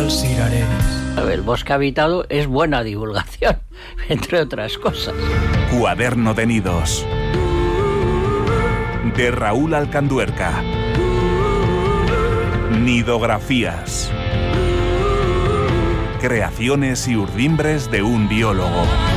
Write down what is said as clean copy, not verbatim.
dels cirereres. El bosque habitado es buena divulgación, entre otras cosas. Cuaderno de nidos, de Raúl Alcanduerca. Nidografías. Creaciones y urdimbres de un biólogo.